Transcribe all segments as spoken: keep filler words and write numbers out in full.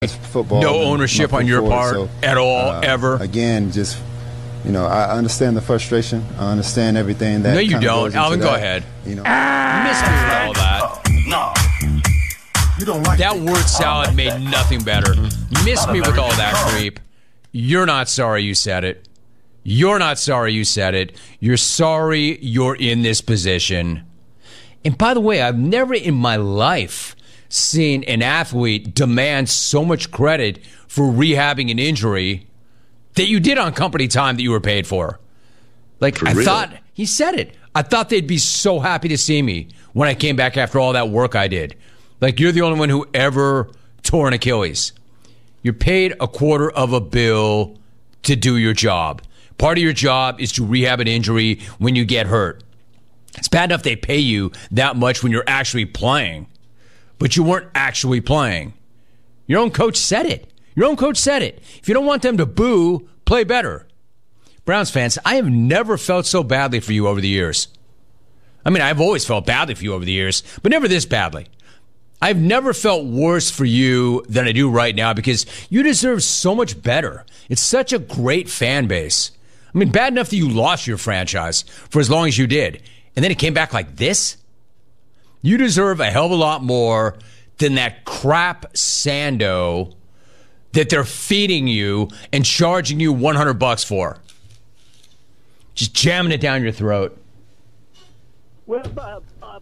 football. No ownership on your part so, at all, uh, ever. Again, just you know, I understand the frustration. I understand everything that. No, you don't, Alvin. That. Go ahead. You know, you missed me with all that. No. You don't like that word salad made nothing better. You missed me with all that creep. You're not sorry you said it. You're not sorry you said it. You're sorry you're in this position. And by the way, I've never in my life seen an athlete demand so much credit for rehabbing an injury that you did on company time that you were paid for. Like, for I real? thought, he said it. I thought they'd be so happy to see me when I came back after all that work I did. Like, you're the only one who ever tore an Achilles. You're paid a quarter of a bill to do your job. Part of your job is to rehab an injury when you get hurt. It's bad enough they pay you that much when you're actually playing, but you weren't actually playing. Your own coach said it. Your own coach said it. If you don't want them to boo, play better. Browns fans, I have never felt so badly for you over the years. I mean, I've always felt badly for you over the years, but never this badly. I've never felt worse for you than I do right now because you deserve so much better. It's such a great fan base. I mean, bad enough that you lost your franchise for as long as you did, and then it came back like this? You deserve a hell of a lot more than that crap Sando that they're feeding you and charging you one hundred bucks for. Just jamming it down your throat. Well, uh, uh,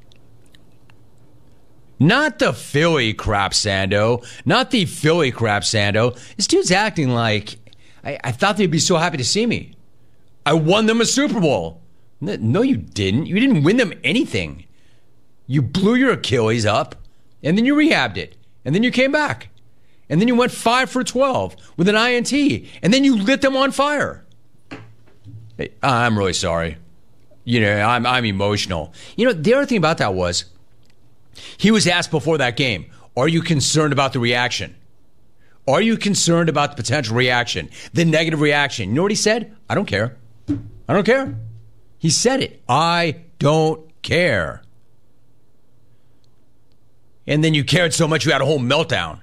Not the Philly crap Sando. Not the Philly crap Sando. This dude's acting like, I, I thought they'd be so happy to see me. I won them a Super Bowl. No, you didn't. You didn't win them anything. You blew your Achilles up, and then you rehabbed it, and then you came back. And then you went five for twelve with an I N T. And then you lit them on fire. Hey, I'm really sorry. You know, I'm I'm emotional. You know, the other thing about that was, he was asked before that game, are you concerned about the reaction? Are you concerned about the potential reaction? The negative reaction? You know what he said? I don't care. I don't care. He said it. I don't care. And then you cared so much you had a whole meltdown.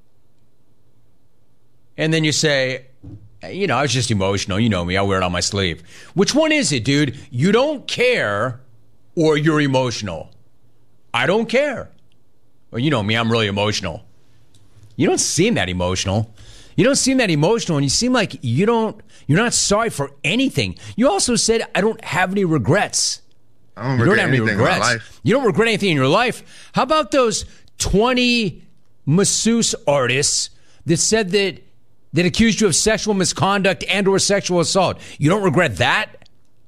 And then you say, you know, I was just emotional. You know me. I wear it on my sleeve. Which one is it, dude? You don't care or you're emotional? I don't care. Or you know me. I'm really emotional. You don't seem that emotional. You don't seem that emotional, and you seem like you don't, you're not sorry for anything. You also said, I don't have any regrets. I don't you regret don't have any anything regrets. in my life. You don't regret anything in your life. How about those twenty masseuse artists that said that that accused you of sexual misconduct and or sexual assault? You don't regret that?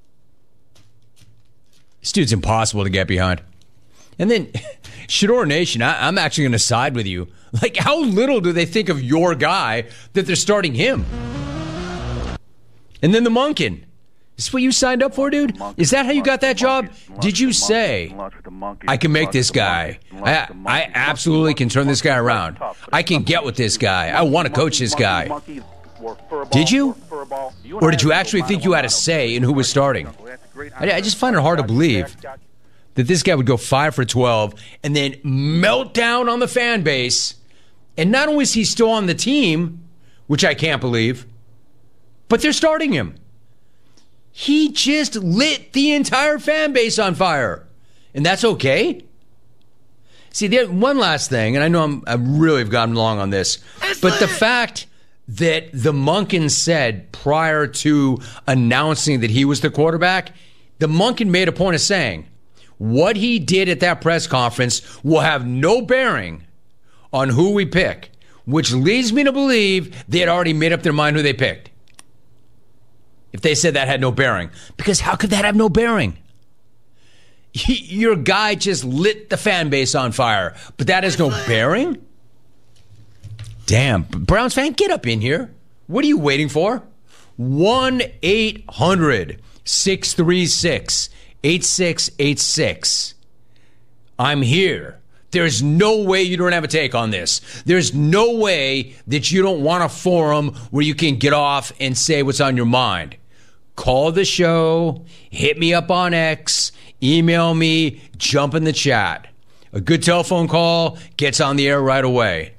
This dude's impossible to get behind. And then, Shador Nation, I, I'm actually going to side with you. Like, how little do they think of your guy that they're starting him? And then the Monken. Is this what you signed up for, dude? Is that how you got that job? Did you say, I can make this guy. I, I absolutely can turn this guy around. I can get with this guy. I want to coach this guy. Did you? Or did you actually think you had a say in who was starting? I, I just find it hard to believe that this guy would go five for twelve and then melt down on the fan base. And not only is he still on the team, which I can't believe, but they're starting him. He just lit the entire fan base on fire. And that's okay? See, there, one last thing, and I know I'm, I really have gotten long on this, but the fact that the Monken said prior to announcing that he was the quarterback, the Monken made a point of saying, what he did at that press conference will have no bearing on who we pick, which leads me to believe they had already made up their mind who they picked. If they said that had no bearing. Because how could that have no bearing? He, your guy just lit the fan base on fire, but that has no bearing? Damn, Browns fan, get up in here. What are you waiting for? one eight hundred six three six eight six eight six. I'm here. There's no way you don't have a take on this. There's no way that you don't want a forum where you can get off and say what's on your mind. Call the show, hit me up on X, email me, jump in the chat. A good telephone call gets on the air right away.